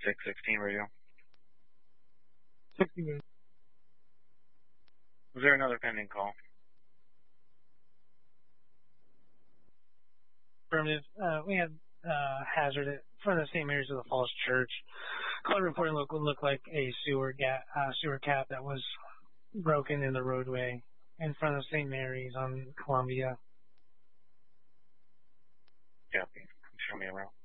616 radio. 60 minutes. Was there another pending call? Affirmative. We had hazard in front of the St. Mary's of the Falls Church. Caller reporting looked like a sewer cap that was broken in the roadway in front of St. Mary's on Columbia. Copy. Show me around.